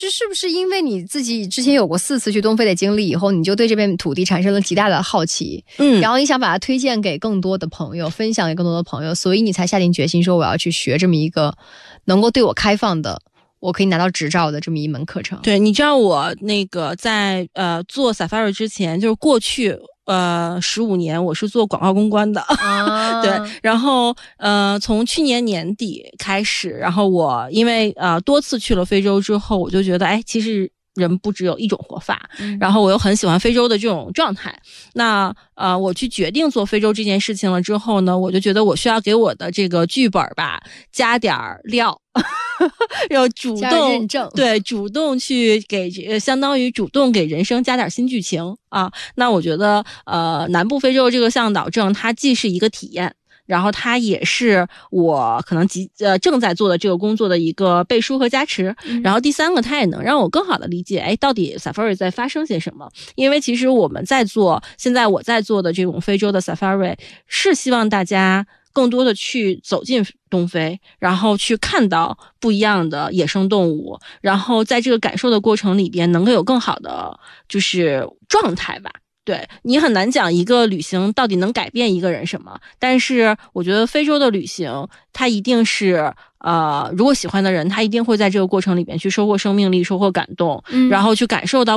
是不是因为你自己之前有过4次去东非的经历以后，你就对这片土地产生了极大的好奇，然后你想把它推荐给更多的朋友，分享给更多的朋友，所以你才下定决心说我要去学这么一个能够对我开放的，我可以拿到执照的这么一门课程。 对，你知道我那个在做 Safari 之前，就是过去15年我是做广告公关的，对，然后从去年年底开始，然后我因为多次去了非洲之后，我就觉得其实人不只有一种活法，然后我又很喜欢非洲的这种状态。那我去决定做非洲这件事情了之后呢，我就觉得我需要给我的这个剧本吧加点料。要主动对主动去给相当于主动给人生加点新剧情啊。那我觉得南部非洲这个向导证它既是一个体验，然后它也是我可能正在做的这个工作的一个背书和加持。然后第三个，它也能让我更好的理解到底 Safari 在发生些什么。因为其实现在我在做的这种非洲的 Safari 是希望大家更多的去走进东非，然后去看到不一样的野生动物，然后在这个感受的过程里边能够有更好的就是状态吧。对，你很难讲一个旅行到底能改变一个人什么，但是我觉得非洲的旅行它一定是如果喜欢的人他一定会在这个过程里边去收获生命力，收获感动，然后去感受到